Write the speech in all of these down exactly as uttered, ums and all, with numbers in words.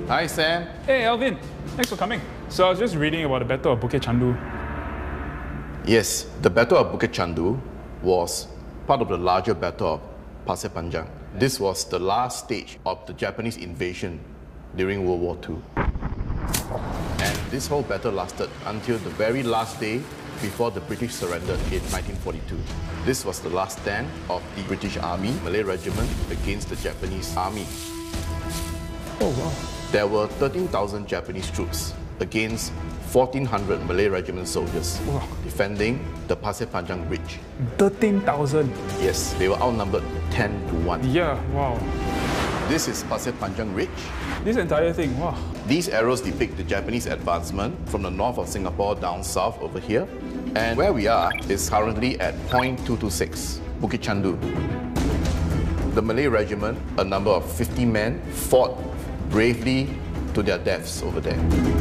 Hi, Sam. Hey, Alvin. Thanks for coming. So I was just reading about the Battle of Bukit Chandu. Yes, the Battle of Bukit Chandu was part of the larger Battle of Pasir Panjang. This was the last stage of the Japanese invasion during World War Two. And this whole battle lasted until the very last day before the British surrendered in nineteen forty-two. This was the last stand of the British Army, Malay Regiment, against the Japanese Army. Oh, wow. There were thirteen thousand Japanese troops against fourteen hundred Malay Regiment soldiers Wow. defending the Pasir Panjang Bridge. thirteen thousand. Yes, they were outnumbered ten to one. Yeah, wow. This is Pasir Panjang Ridge. This entire thing, wow. These arrows depict the Japanese advancement from the north of Singapore down south over here. And where we are is currently at point two two six, Bukit Chandu. The Malay Regiment, a number of fifty men, fought bravely to their deaths over there.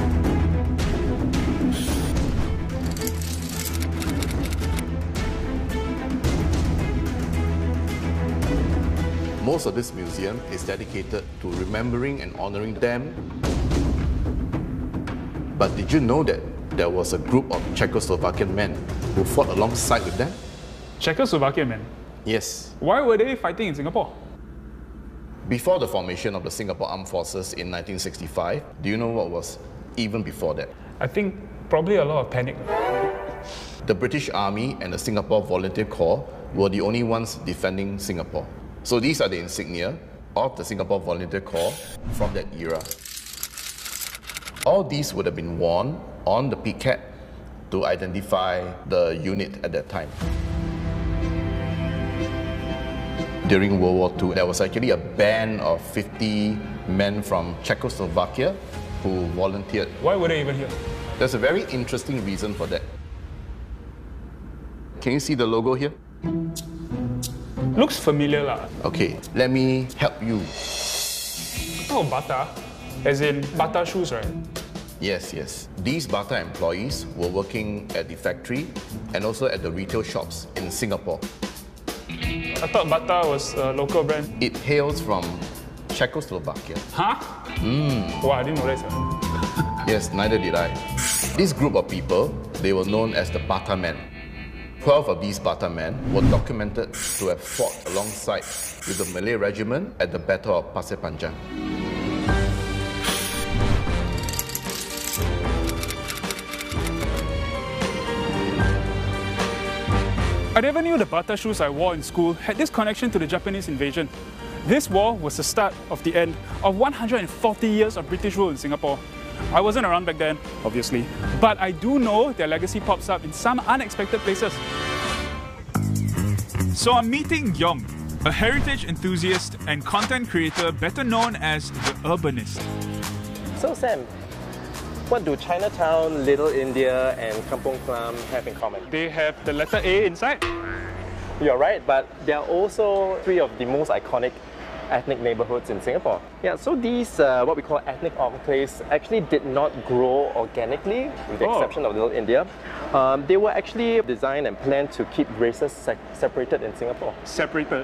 Most of this museum is dedicated to remembering and honoring them. But did you know that there was a group of Czechoslovakian men who fought alongside with them? Czechoslovakian men. Yes. Why were they fighting in Singapore? Before the formation of the Singapore Armed Forces in nineteen sixty-five, do you know what was even before that? I think probably a lot of panic. The British Army and the Singapore Volunteer Corps were the only ones defending Singapore. So these are the insignia of the Singapore Volunteer Corps from that era. All these would have been worn on the P C A T to identify the unit at that time. During World War Two, there was actually a band of fifty men from Czechoslovakia who volunteered. Why were they even here? There's a very interesting reason for that. Can you see the logo here? Looks familiar lah. Okay, let me help you. Oh, Bata. As in Bata shoes, right? Yes, yes. These Bata employees were working at the factory and also at the retail shops in Singapore. I thought Bata was a local brand. It hails from Czechoslovakia. Huh? Mm. Wow, I didn't know that. Sir. Yes, neither did I. This group of people, they were known as the Bata Men. Twelve of these Bata men were documented to have fought alongside with the Malay Regiment at the Battle of Pasir Panjang. I never knew the Bata shoes I wore in school had this connection to the Japanese invasion. This war was the start of the end of one hundred forty years of British rule in Singapore. I wasn't around back then, obviously, but I do know their legacy pops up in some unexpected places. So I'm meeting Yong, a heritage enthusiast and content creator better known as The Urbanist. So Sam, what do Chinatown, Little India and Kampong Glam have in common? They have the letter A inside. You're right, but they are also three of the most iconic ethnic neighborhoods in Singapore. Yeah, so these, uh, what we call ethnic enclaves, actually did not grow organically, with the Oh. exception of Little India. Um, they were actually designed and planned to keep races se separated in Singapore. Separated.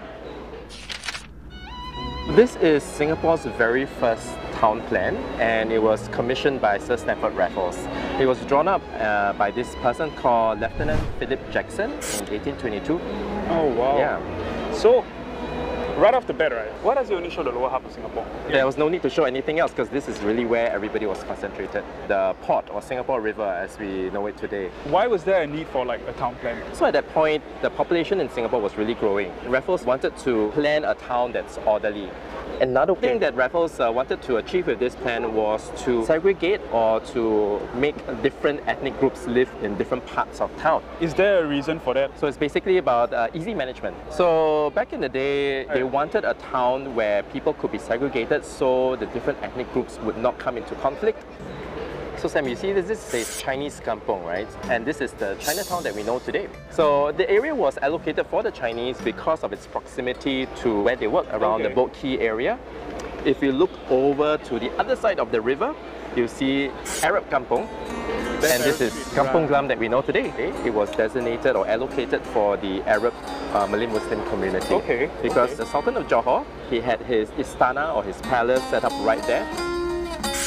This is Singapore's very first town plan, and it was commissioned by Sir Stamford Raffles. It was drawn up uh, by this person called Lieutenant Philip Jackson in eighteen twenty-two. Oh wow. Yeah. So, right off the bat, right, why does it only show the lower half of Singapore? There was no need to show anything else because this is really where everybody was concentrated. The port, or Singapore River as we know it today. Why was there a need for like a town plan? So at that point, the population in Singapore was really growing. Raffles wanted to plan a town that's orderly. Another thing that Raffles uh, wanted to achieve with this plan was to segregate or to make different ethnic groups live in different parts of town. Is there a reason for that? So it's basically about uh, easy management. So back in the day, they wanted a town where people could be segregated so the different ethnic groups would not come into conflict. So Sam, you see this, this is Chinese kampong, right? And this is the Chinatown that we know today. So the area was allocated for the Chinese because of its proximity to where they work around Okay. the Boat Quay area. If you look over to the other side of the river, you see Arab kampong. And this is Kampong Glam that we know today. It was designated or allocated for the Arab uh, Malay Muslim community. Okay, Because okay. the Sultan of Johor, he had his istana or his palace set up right there.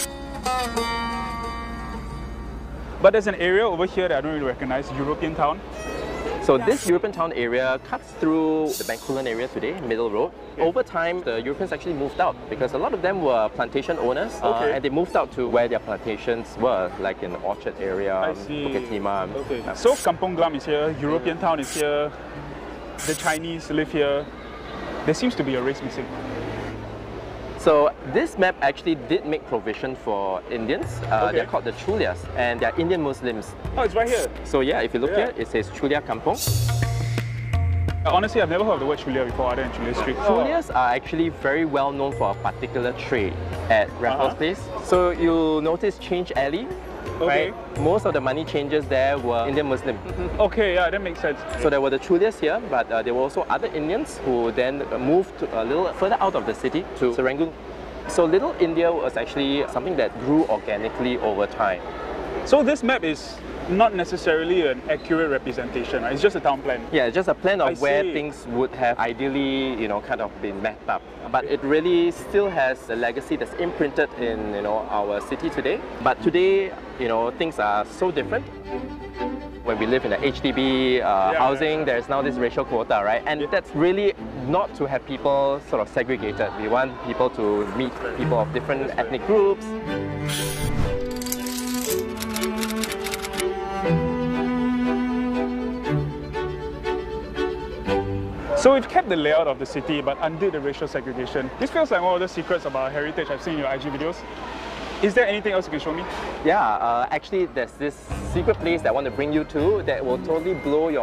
But there's an area over here that I don't really recognize, European Town. So this European Town area cuts through the Bencoolen area today, Middle Road. Over time, the Europeans actually moved out because a lot of them were plantation owners uh, Okay. and they moved out to where their plantations were, like in the Orchard area, I see. Bukit Timah. Okay. Uh, So Kampong Glam is here, European Town is here, the Chinese live here. There seems to be a race missing. So this map actually did make provision for Indians. Uh, Okay. They're called the Chulias, and they're Indian Muslims. Oh, it's right here. So yeah, if you look Yeah. here, it says Chulia Kampong. Honestly, I've never heard of the word Chulia before other than Chulia Street. Chulias are actually very well known for a particular trade at Raffles Uh-huh. Place. So you'll notice Change Alley, Okay. right? Most of the money changers there were Indian Muslim. Okay, yeah, that makes sense. So there were the Chulias here, but uh, there were also other Indians who then moved to a little further out of the city to Serangoon. So Little India was actually something that grew organically over time. So this map is not necessarily an accurate representation, right? It's just a town plan. Yeah, just a plan of I where see. things would have ideally, you know, kind of been mapped up. But it really still has a legacy that's imprinted in, you know, our city today. But today, you know, things are so different. When we live in a H D B uh, Yeah, housing, yeah. there's now this racial quota, right? And Yeah. that's really not to have people sort of segregated. We want people to meet people of different ethnic groups. So we've kept the layout of the city but undid the racial segregation. This feels like one of the secrets about heritage I've seen in your I G videos. Is there anything else you can show me? Yeah, uh, actually there's this secret place that I want to bring you to that will totally blow your